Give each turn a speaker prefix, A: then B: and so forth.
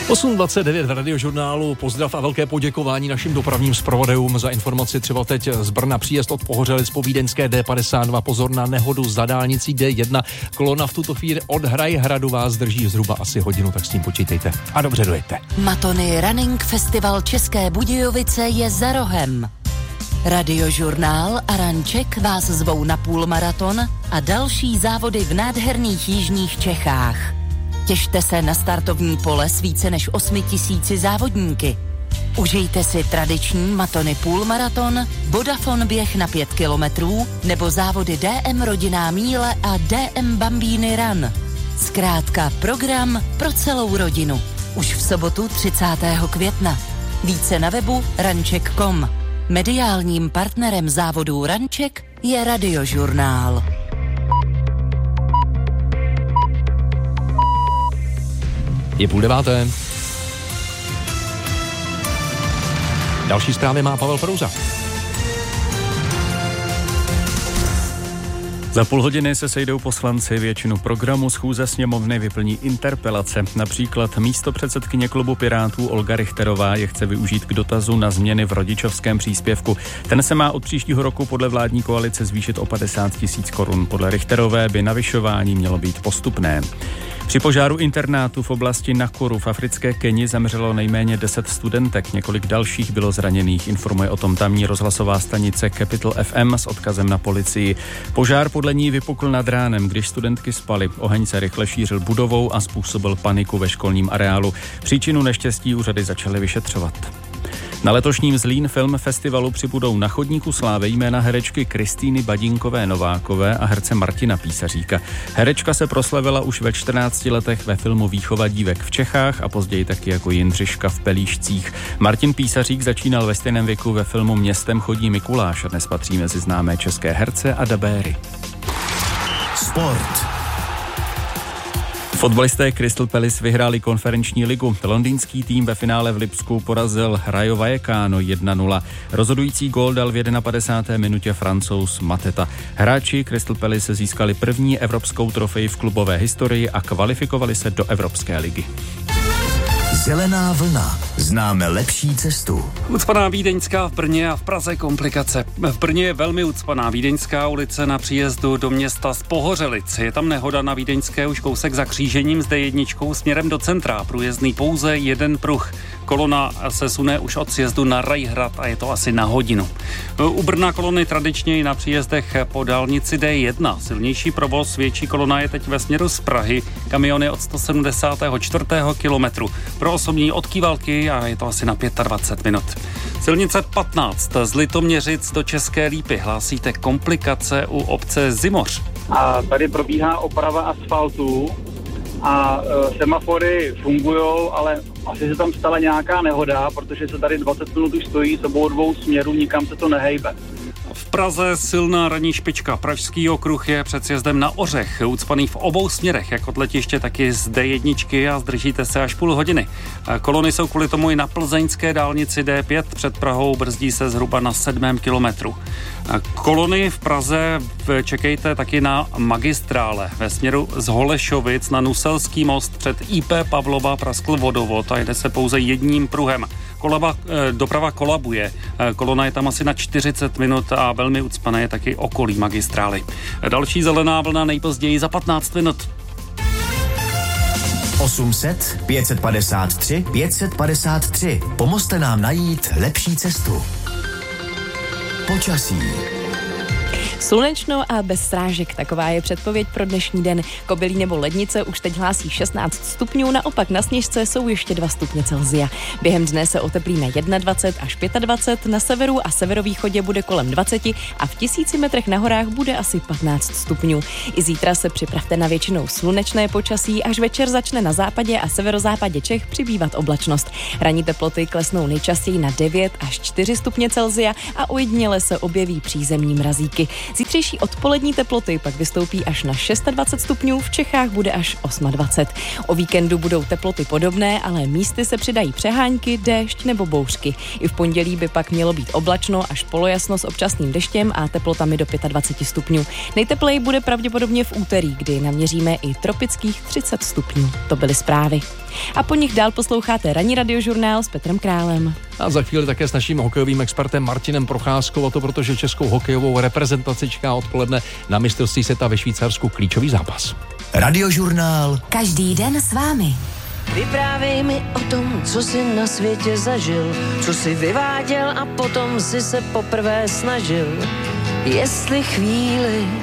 A: 8:29 v Radiožurnálu. Pozdrav a velké poděkování našim dopravním zpravodajům za informaci třeba teď z Brna. Příjezd od Pohořelic po vídeňské D52. Pozor na nehodu za dálnicí D1. Kolona v tuto chvíli od Hrajhradu vás drží zhruba asi hodinu, tak s tím počítejte. A dobře dojete.
B: Matony Running Festival České Budějovice je za rohem. Radiožurnál a Ranček vás zvou na půlmaraton a další závody v nádherných jižních Čechách. Těšte se na startovní pole s více než 8 000 závodníky. Užijte si tradiční Matony půlmaraton, Vodafone běh na 5 kilometrů nebo závody DM Rodinná míle a DM Bambíny Run. Zkrátka program pro celou rodinu. Už v sobotu 30. května. Více na webu ranček.com. Mediálním partnerem závodů Ranček je Radiožurnál.
A: Je 8:30. Další zprávy má Pavel Prouza.
C: Za půl hodiny se sejdou poslanci, většinu programu schůze sněmovny vyplní interpelace. Například místopředsedkyně klubu Pirátů Olga Richterová je chce využít k dotazu na změny v rodičovském příspěvku. Ten se má od příštího roku podle vládní koalice zvýšit o 50 000 korun. Podle Richterové by navyšování mělo být postupné. Při požáru internátu v oblasti Nakuru v africké Keni zemřelo nejméně 10 studentek, několik dalších bylo zraněných, informuje o tom tamní rozhlasová stanice Capital FM s odkazem na policii. Požár podle ní vypukl nad ránem, když studentky spaly. Oheň se rychle šířil budovou a způsobil paniku ve školním areálu. Příčinu neštěstí úřady začaly vyšetřovat. Na letošním Zlín Film Festivalu přibudou na chodníku slávy jména herečky Kristýny Badinkové Novákové a herce Martina Písaříka. Herečka se proslavila už ve 14 letech ve filmu Výchova dívek v Čechách a později taky jako Jindřiška v Pelíšcích. Martin Písařík začínal ve stejném věku ve filmu Městem chodí Mikuláš a dnes patří mezi známé české herce a dabéry.
D: Sport.
C: Fotbalisté Crystal Palace vyhráli konferenční ligu. Londýnský tým ve finále v Lipsku porazil Rayo Vallecano 1-0. Rozhodující gól dal v 51. minutě Francouz Mateta. Hráči Crystal Palace získali první evropskou trofej v klubové historii a kvalifikovali se do Evropské ligy.
D: Zelená vlna. Známe lepší cestu.
E: Ucpaná Vídeňská v Brně a v Praze komplikace. V Brně je velmi ucpaná Vídeňská ulice na příjezdu do města z Pohořelic. Je tam nehoda na Vídeňské už kousek za křížením s D1 směrem do centra. Průjezdný pouze jeden pruh. Kolona se sune už od sjezdu na Rajhrad a je to asi na hodinu. U Brna kolony tradičně i na příjezdech po dálnici D1. Silnější provoz, větší kolona je teď ve směru z Prahy. Kamiony od 174. kilometru. Pro osobní od Kývalky a je to asi na 25 minut. Silnice 15 z Litoměřic do České Lípy. Hlásíte komplikace u obce Zimoř.
F: A tady probíhá oprava asfaltu a semafory fungujou, ale asi se tam stala nějaká nehoda, protože se tady 20 minut už stojí z obou dvou směrů, nikam se to nehejbe.
E: V Praze silná ranní špička. Pražský okruh je před sjezdem na Ořech, ucpaný v obou směrech, jak od letiště, tak i z D1 a zdržíte se až půl hodiny. Kolony jsou kvůli tomu i na plzeňské dálnici D5 před Prahou, brzdí se zhruba na 7. kilometru. Kolony v Praze čekejte taky na magistrále. Ve směru z Holešovic na Nuselský most před IP Pavlova praskl vodovod a jede se pouze jedním pruhem. Doprava kolabuje. Kolona je tam asi na 40 minut a velmi ucpané je taky okolí magistrály. Další zelená vlna nejpozději za 15 minut.
D: 800 553 553. Pomozte nám najít lepší cestu. Počasí.
G: Slunečno a bez srážek, taková je předpověď pro dnešní den. Kobylí nebo Lednice už teď hlásí 16 stupňů, naopak na Sněžce jsou ještě 2 stupně Celsia. Během dne se oteplí na 21 až 25, na severu a severovýchodě bude kolem 20 a v 1000 metrech na horách bude asi 15 stupňů. I zítra se připravte na většinou slunečné počasí, až večer začne na západě a severozápadě Čech přibývat oblačnost. Ranní teploty klesnou nejčastěji na 9 až 4 stupně Celsia a ojediněle se objeví přízemní mrazíky. Zítřejší odpolední teploty pak vystoupí až na 26 stupňů, v Čechách bude až 28. O víkendu budou teploty podobné, ale místy se přidají přehánky, déšť nebo bouřky. I v pondělí by pak mělo být oblačno až polojasno s občasným deštěm a teplotami do 25 stupňů. Nejtepleji bude pravděpodobně v úterý, kdy naměříme i tropických 30 stupňů. To byly zprávy. A po nich dál posloucháte ranní radiožurnál s Petrem Králem.
A: A za chvíli také s naším hokejovým expertem Martinem Procházkou, a to protože českou hokejovou reprezentaci čeká odpoledne na mistrovství světa ve Švýcarsku klíčový zápas.
D: Radiožurnál.
B: Každý den s vámi.
H: Vyprávěj mi o tom, co jsi na světě zažil, co jsi vyváděl a potom si se poprvé snažil. Jestli chvíli